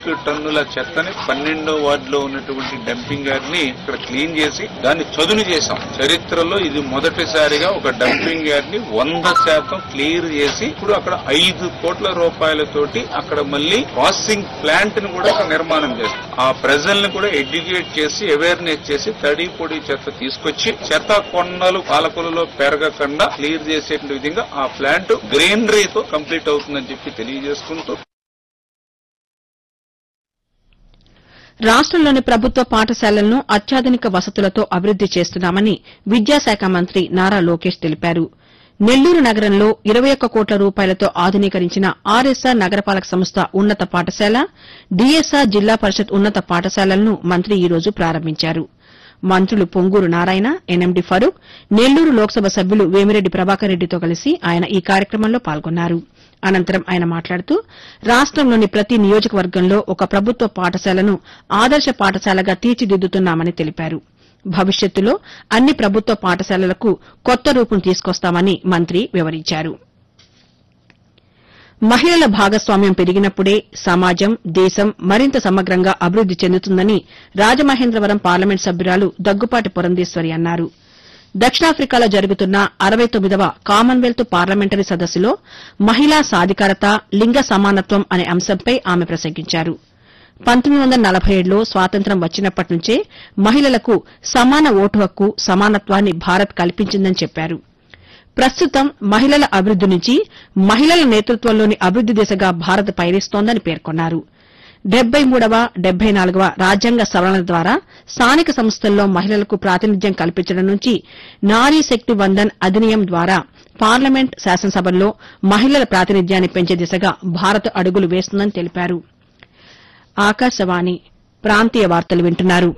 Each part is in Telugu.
టన్నుల చెత్తని 12వ వార్డులో ఉన్నటువంటి డంపింగ్ యార్డ్ ని ఇక్కడ క్లీన్ చేసి దాన్ని చదును చేశాం. చరిత్రలో ఇది మొదటిసారిగా ఒక డంపింగ్ యార్డ్ ని 100% క్లియర్ చేసి ఇప్పుడు అక్కడ 5 కోట్ల రూపాయలతోటి అక్కడ మళ్ళీ ప్రాసెసింగ్ ప్లాంట్ ని కూడా నిర్మాణం చేస్తాం. ఆ ప్రజల్ని కూడా ఎడ్యుకేట్ చేసి అవేర్నెస్ చేసి తడి పొడి చెత్త తీసుకొచ్చి చెత్త కొండలు పాలకులలో పెరగకుండా క్లియర్ చేసే విధంగా ఆ ప్లాంట్ గ్రీనరీతో కంప్లీట్ అవుతుందని చెప్పి తెలియజేసుకుంటూ రాష్టంలోని ప్రభుత్వ పాఠశాలలను అత్యాధునిక వసతులతో అభివృద్ది చేస్తున్నామని విద్యాశాఖ మంత్రి నారా లోకేష్ తెలిపారు. నెల్లూరు నగరంలో 21 కోట్ల రూపాయలతో ఆధునీకరించిన ఆర్ఎస్ఆర్ నగరపాలక సంస్థ ఉన్నత పాఠశాల, డీఎస్ఆర్ జిల్లా పరిషత్ ఉన్నత పాఠశాలలను మంత్రి ఈ రోజు ప్రారంభించారు. మంత్రులు పొంగూరు నారాయణ, ఎన్ఎండి ఫరూక్, నెల్లూరు లోక్సభ సభ్యులు వేమిరెడ్డి ప్రభాకర్ రెడ్డితో కలిసి ఆయన ఈ కార్యక్రమంలో పాల్గొన్నారు. అనంతరం ఆయన మాట్లాడుతూ రాష్టంలోని ప్రతి నియోజకవర్గంలో ఒక ప్రభుత్వ పాఠశాలను ఆదర్శ పాఠశాలగా తీర్చిదిద్దుతున్నామని తెలిపారు. భవిష్యత్తులో అన్ని ప్రభుత్వ పాఠశాలలకు కొత్త రూపం తీసుకొస్తామని మంత్రి వివరించారు. మహిళల భాగస్వామ్యం పెరిగినప్పుడే సమాజం, దేశం మరింత సమగ్రంగా అభివృద్ది చెందుతుందని రాజమహేంద్రవరం పార్లమెంట్ సభ్యురాలు దగ్గుపాటి పురంధేశ్వరి అన్నారు. దక్షిణాఫ్రికాలో జరుగుతున్న 69వ కామన్వెల్త్ పార్లమెంటరీ సదస్సులో మహిళా సాధికారత, లింగ సమానత్వం అనే అంశంపై ఆమె ప్రసంగించారు. 1947లో స్వాతంత్ర్యం వచ్చినప్పటి నుంచే మహిళలకు సమాన ఓటు హక్కు, సమానత్వాన్ని భారత్ కల్పించిందని చెప్పారు. ప్రస్తుతం మహిళల అభివృద్ది నుంచి మహిళల నేతృత్వంలోని అభివృద్ది దిశగా భారత్ పయనిస్తోందని పేర్కొన్నారు. 73వ, 74వ రాజ్యాంగ సవరణల ద్వారా స్థానిక సంస్థల్లో మహిళలకు ప్రాతినిధ్యం కల్పించడం నుంచి నారీ శక్తి వందన్ అధినియం ద్వారా పార్లమెంట్, శాసనసభల్లో మహిళల ప్రాతినిధ్యాన్ని పెంచే దిశగా భారత్ అడుగులు వేస్తుందని తెలిపారు. ఆకాశవాణి ప్రాంతీయ వార్తలు వింటున్నారు.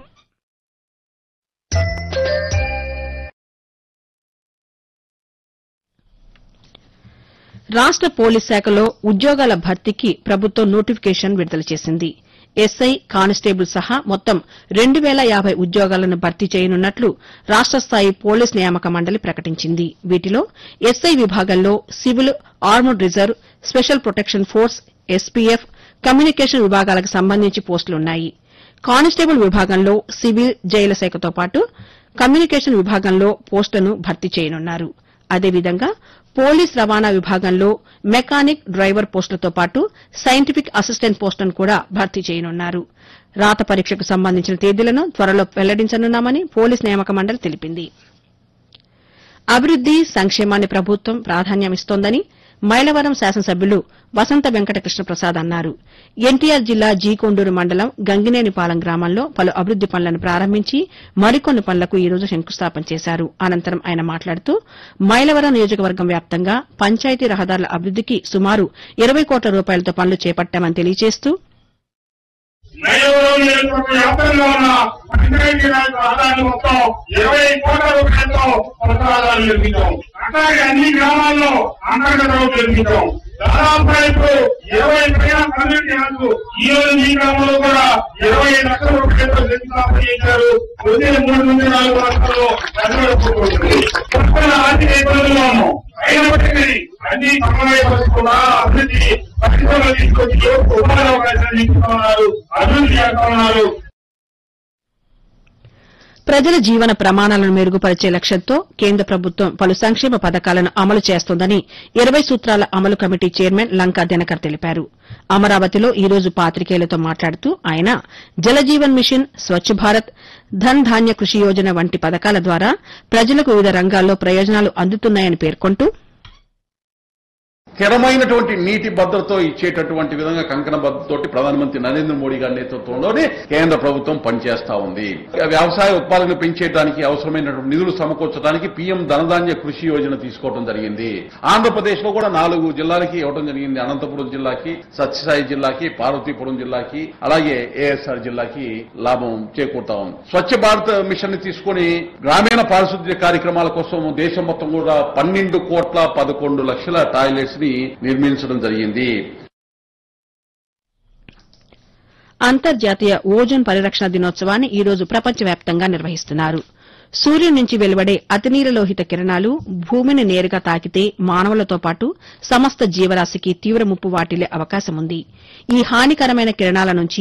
రాష్ట పోలీస్ శాఖలో ఉద్యోగాల భర్తీకి ప్రభుత్వం నోటిఫికేషన్ విడుదల చేసింది. ఎస్ఐ, కానిస్టేబుల్ సహా మొత్తం 2050 ఉద్యోగాలను భర్తీ చేయనున్నట్లు రాష్ట స్థాయి పోలీస్ నియామక మండలి ప్రకటించింది. వీటిలో ఎస్ఐ విభాగంలో civil, armoured reserve, special protection force, SPF, communication విభాగాలకు సంబంధించి పోస్టులున్నాయి. కానిస్టేబుల్ విభాగంలో సివిల్, జైళ్ల శాఖతో పాటు కమ్యూనికేషన్ విభాగంలో పోస్టులను భర్తీ చేయనున్నారు. అదేవిధంగా పోలీస్ రవాణా విభాగంలో మెకానిక్, డ్రైవర్ పోస్టులతో పాటు సైంటిఫిక్ అసిస్టెంట్ పోస్టులను కూడా భర్తీ చేయనున్నారు. రాత పరీక్షకు సంబంధించిన తేదీలను త్వరలో వెల్లడించనున్నామని పోలీస్ నియామక మండలి తెలిపింది. అభివృద్ది, సంక్షేమాన్ని ప్రభుత్వం ప్రాధాన్యమిస్తోందని మైలవరం శాసనసభ్యులు వసంత వెంకట కృష్ణప్రసాద్ అన్నారు. ఎన్టీఆర్ జిల్లా జీకొండూరు మండలం గంగినేనిపాలెం గ్రామంలో పలు అభివృద్ది పనులను ప్రారంభించి మరికొన్ని పనులకు ఈ రోజు శంకుస్థాపన చేశారు. అనంతరం ఆయన మాట్లాడుతూ మైలవరం నియోజకవర్గం వ్యాప్తంగా పంచాయతీ రహదారుల అభివృద్దికి సుమారు 20 కోట్ల రూపాయలతో పనులు చేపట్టామని తెలియజేస్తూ మైలవరం నియోజకవర్గ వ్యాప్తంగా ఉన్న పంచాయతీ రాజ్ రహదారులు మొత్తం 20 కోట్ల రూపాయలతో కొత్త రహదారులు నిర్మించాం. అట్లాగే అన్ని గ్రామాల్లో అంతర్గత రోడ్లు నిర్మించాం. దాదాపుగా ఇప్పుడు 20 పైన కమ్యూనిటీ హాల్స్ ఈ రోజు ఈ గ్రామంలో కూడా 20 లక్షల రూపాయలతో శంకుస్థాపన చేశారు. వచ్చే 3 నుండి 4 రాష్ట్రాల్లో నెరవేరబోతుంది. ఆర్థిక ఇబ్బందుల్లో ఉన్నాం. అయినప్పటికీ అన్ని సమన్వయపరుచుకున్నా అభివృద్ధి పరిశ్రమలు తీసుకొచ్చి ఉపాధి అవకాశాలు ఇస్తున్నారు, అభివృద్ధి చేస్తున్నారు. ప్రజల జీవన ప్రమాణాలను మెరుగుపరిచే లక్ష్యంతో కేంద్ర ప్రభుత్వం పలు సంక్షేమ పథకాలను అమలు చేస్తోందని 20 సూత్రాల అమలు కమిటీ చైర్మన్ లంకా దినకర్ తెలిపారు. అమరావతిలో ఈ రోజు పాతికేయులతో మాట్లాడుతూ ఆయన జలజీవన్ మిషన్, స్వచ్ఛ భారత్, ధన్ ధాన్య కృషి యోజన వంటి పథకాల ద్వారా ప్రజలకు వివిధ రంగాల్లో ప్రయోజనాలు అందుతున్నాయని పేర్కొంటూ స్థిరమైనటువంటి నీటి భద్రతతో ఇచ్చేటటువంటి విధంగా కంకణ భద్రతతోటి ప్రధానమంత్రి నరేంద్ర మోడీ గారి నేతృత్వంలోనే కేంద్ర ప్రభుత్వం పనిచేస్తా ఉంది. వ్యవసాయ ఉత్పాదనలు పెంచేయడానికి అవసరమైనటువంటి నిధులు సమకూర్చడానికి పీఎం ధనధాన్య కృషి యోజన తీసుకోవడం జరిగింది. ఆంధ్రప్రదేశ్ లో కూడా 4 జిల్లాలకి ఇవ్వడం జరిగింది. అనంతపురం జిల్లాకి, సత్యసాయి జిల్లాకి, పార్వతీపురం జిల్లాకి, అలాగే ఏఎస్ఆర్ జిల్లాకి లాభం చేకూరుతాం. స్వచ్ఛ భారత్ మిషన్ ని తీసుకుని గ్రామీణ పారిశుద్ధ్య కార్యక్రమాల కోసం దేశం మొత్తం కూడా 12 కోట్ల 11 లక్షల టాయిలెట్స్ నిర్మించడం జరిగింది. అంతర్జాతీయ ఓజోన్ పరిరక్షణ దినోత్సవాన్ని ఈ రోజు ప్రపంచవ్యాప్తంగా నిర్వహిస్తున్నారు. సూర్యుడి నుంచి వెలువడే అతినీలలోహిత కిరణాలు భూమిని నేరుగా తాకితే మానవులతో పాటు సమస్త జీవరాశికి తీవ్ర ముప్పు వాటిల్లే అవకాశముంది. ఈ హానికరమైన కిరణాల నుంచి